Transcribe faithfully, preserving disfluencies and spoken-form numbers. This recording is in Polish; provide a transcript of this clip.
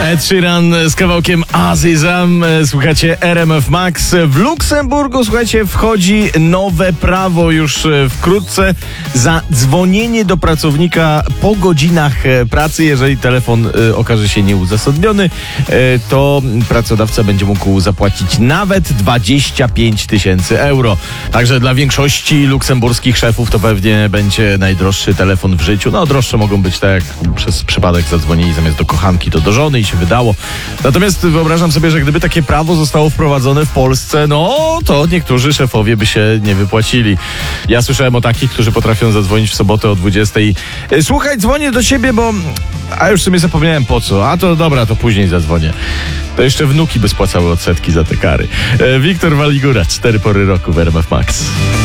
Ed Sheeran z kawałkiem Azizam. Słuchajcie, R M F Max. W Luksemburgu, słuchajcie, wchodzi nowe prawo już wkrótce. Za dzwonienie do pracownika po godzinach pracy, jeżeli telefon okaże się nieuzasadniony, to pracodawca będzie mógł zapłacić nawet dwadzieścia pięć tysięcy euro. Także dla większości luksemburskich szefów to pewnie będzie najdroższy telefon w życiu. No, droższe mogą być tak, jak przez przypadek zadzwonili zamiast do kochanki, to do żony i się wydało. Natomiast wyobrażam sobie, że gdyby takie prawo zostało wprowadzone w Polsce, no to niektórzy szefowie by się nie wypłacili. Ja słyszałem o takich, którzy potrafią zadzwonić w sobotę o dwudziestej. Słuchaj, dzwonię do ciebie, bo... A już sobie zapomniałem po co. A to dobra, to później zadzwonię. To jeszcze wnuki by spłacały odsetki za te kary. Wiktor Waligura, cztery pory roku w R M F Max.